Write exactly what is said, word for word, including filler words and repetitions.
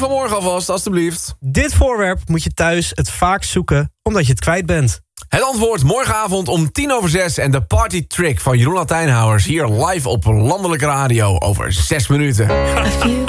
van morgen alvast, alstublieft. Dit voorwerp moet je thuis het vaakst zoeken, omdat je het kwijt bent. Het antwoord morgenavond om tien over zes en de Party Trick van Jeroen Latijnhouwers hier live op Landelijke Radio over zes minuten.